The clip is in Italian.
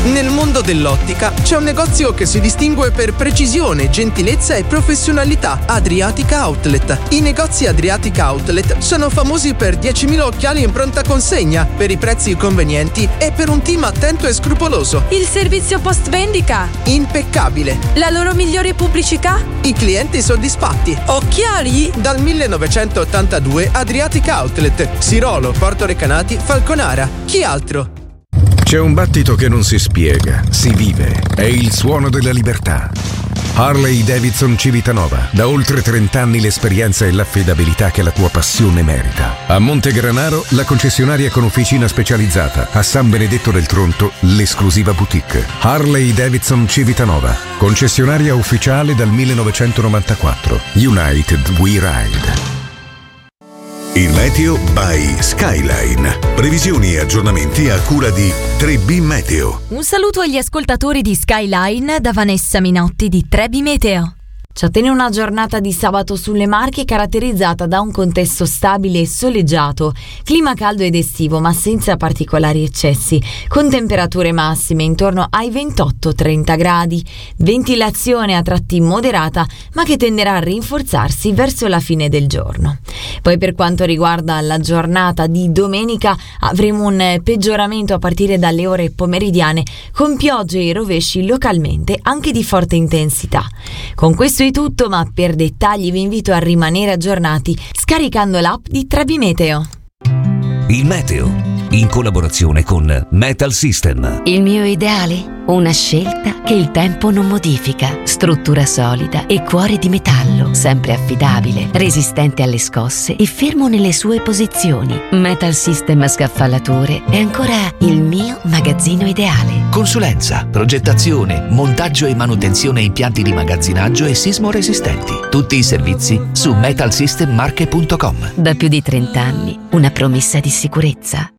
Nel mondo dell'ottica c'è un negozio che si distingue per precisione, gentilezza e professionalità: Adriatica Outlet. I negozi Adriatica Outlet sono famosi per 10.000 occhiali in pronta consegna, per i prezzi convenienti e per un team attento e scrupoloso. Il servizio post vendita? Impeccabile. La loro migliore pubblicità? I clienti soddisfatti. Occhiali? Dal 1982 Adriatica Outlet, Sirolo, Porto Recanati, Falconara. Chi altro? C'è un battito che non si spiega, si vive. È il suono della libertà. Harley Davidson Civitanova. Da oltre 30 anni l'esperienza e l'affidabilità che la tua passione merita. A Montegranaro, la concessionaria con officina specializzata. A San Benedetto del Tronto, l'esclusiva boutique. Harley Davidson Civitanova. Concessionaria ufficiale dal 1994. United We Ride. Il meteo by Skyline. Previsioni e aggiornamenti a cura di 3B Meteo. Un saluto agli ascoltatori di Skyline da Vanessa Minotti di 3B Meteo. Ci attende una giornata di sabato sulle Marche caratterizzata da un contesto stabile e soleggiato, clima caldo ed estivo ma senza particolari eccessi, con temperature massime intorno ai 28-30 gradi, ventilazione a tratti moderata ma che tenderà a rinforzarsi verso la fine del giorno. Poi per quanto riguarda la giornata di domenica avremo un peggioramento a partire dalle ore pomeridiane con piogge e rovesci localmente anche di forte intensità. Con questo è tutto, ma per dettagli vi invito a rimanere aggiornati scaricando l'app di 3B Meteo. Il meteo, in collaborazione con Metal System. Il mio ideale? Una scelta che il tempo non modifica. Struttura solida e cuore di metallo, sempre affidabile, resistente alle scosse e fermo nelle sue posizioni. Metal System Scaffalature è ancora il mio magazzino ideale. Consulenza, progettazione, montaggio e manutenzione impianti di magazzinaggio e sismo resistenti. Tutti i servizi su metalsystemmarche.com. Da più di 30 anni, una promessa di sicurezza.